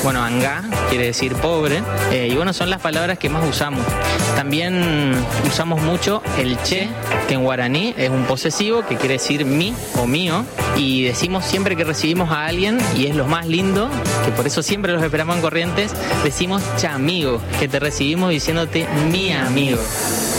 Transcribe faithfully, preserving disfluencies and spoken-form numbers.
Bueno, angá quiere decir pobre. Eh, y bueno, son las palabras que más usamos. También usamos mucho el che, que en guaraní es un posesivo que quiere decir mi o mío. Y decimos siempre que recibimos a alguien, y es lo más lindo, que por eso siempre los esperamos en Corrientes, decimos chamigo, que te recibimos diciéndote mi amigo.